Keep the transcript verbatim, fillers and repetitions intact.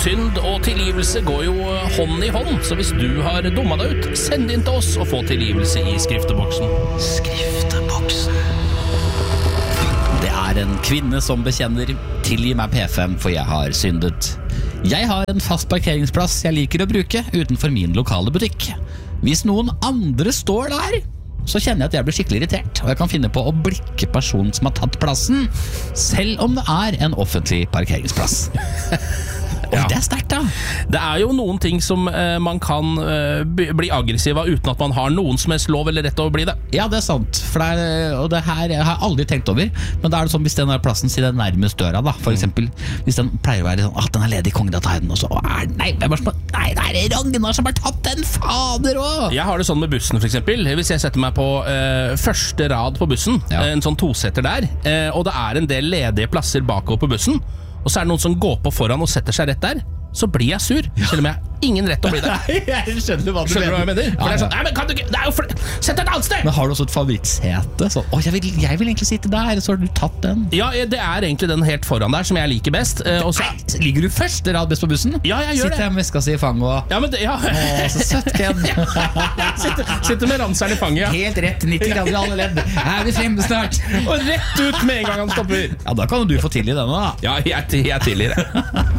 Synd og tilgivelse går jo hånd i hånd, så hvis du har dummet deg ut, send inn til oss og få tilgivelse i skrifteboksen. Skrifteboksen. Det er en kvinne som bekjenner: tilgi meg P fem, for jeg har syndet. Jeg har en fast parkeringsplass jeg liker å bruke utenfor min lokale butikk. Hvis noen andre står der, så kjenner jeg at jeg blir skikkelig irritert, og jeg kan finne på å blikke personen som har tatt plassen, selv om det er en offentlig parkeringsplass. Oi, det er sterkt da. Det er jo noen ting som eh, man kan eh, bli aggressiv av uten at man har noen som helst lov eller rett til å bli det. Ja, det er sant, for det er, og det her jeg har aldri tenkt over. Men da er det sånn, hvis den er plassen sier den nærmest døra da, for eksempel, hvis den pleier å være sånn, at den er ledig i kongen, da tar jeg den, og så, er, nei, jeg bare sånn, nei, det er Ragnar som har tatt den, fader også. Jeg har det sånn med bussen for eksempel. Hvis jeg setter meg på eh, første rad på bussen, Ja. en sånn tosetter der, eh, og det er en del ledige plasser bakover på bussen, og så er det noen som går på foran og setter seg rett der, så blir jeg sur, selv om jeg har ingen rett til å bli det. Nei, jeg skjønner hva du Skjønner du hva jeg mener? For Ja, det er sånn, ja. nei, men kan du ikke, det er jo for, sett et annet sted! Men har du også et favorittsete? Så, å, jeg vil, jeg vil egentlig sitte der, så har du tatt den. Ja, det er egentlig den helt foran der som jeg liker best. eh, og så, Nei, ligger du første rad best på bussen? Ja, jeg gjør Sitter det. jeg med veska si i fanget og... Ja, men det, ja. Å, så søtt, Ken. sitter, sitter med ranseren i fanget, ja. Helt rett, nitti grader i alle ledd. Er vi fremme snart? Og rett ut med en gang han stopper. Ja, da kan jo du få tilgi denne da. Ja, jeg, jeg tilgir det.